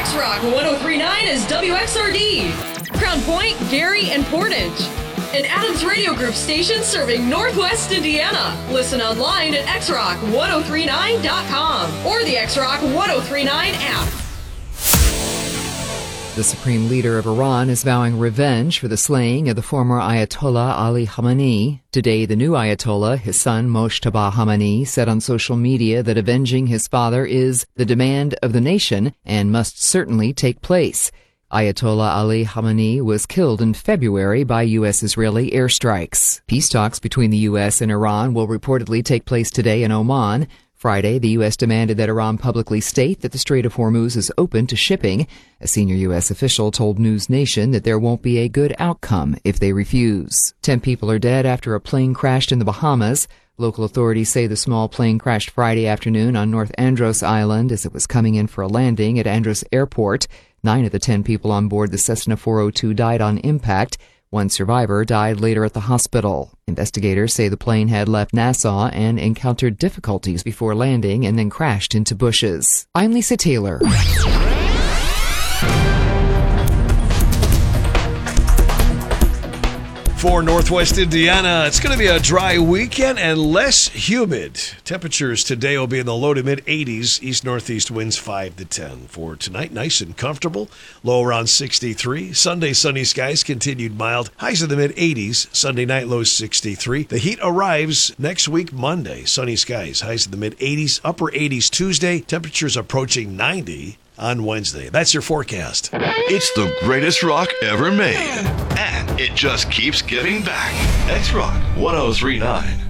X-Rock 1039 is WXRD. Crown Point, Gary, and Portage. An Adams Radio Group station serving Northwest Indiana. Listen online at xrock1039.com or the X-Rock 1039 app. The supreme leader of Iran is vowing revenge for the slaying of the former Ayatollah Ali Khamenei. Today, the new Ayatollah, his son Mojtaba Khamenei, said on social media that avenging his father is the demand of the nation and must certainly take place. Ayatollah Ali Khamenei was killed in February by U.S.-Israeli airstrikes. Peace talks between the U.S. and Iran will reportedly take place today in Oman. Friday, the U.S. demanded that Iran publicly state that the Strait of Hormuz is open to shipping. A senior U.S. official told News Nation that there won't be a good outcome if they refuse. 10 people are dead after a plane crashed in the Bahamas. Local authorities say the small plane crashed Friday afternoon on North Andros Island as it was coming in for a landing at Andros Airport. 9 of the 10 people on board the Cessna 402 died on impact. One survivor died later at the hospital. Investigators say the plane had left Nassau and encountered difficulties before landing and then crashed into bushes. I'm Lisa Taylor. For Northwest Indiana, it's going to be a dry weekend and less humid. Temperatures today will be in the low to mid-80s, east-northeast winds 5 to 10. For tonight, nice and comfortable, low around 63. Sunday, sunny skies, continued mild, highs in the mid-80s. Sunday night, low 63. The heat arrives next week, Monday. Sunny skies, highs in the mid-80s, upper 80s Tuesday. Temperatures approaching 90 on Wednesday. That's your forecast. It's the greatest rock ever made, and it just keeps giving back. X-Rock 1039.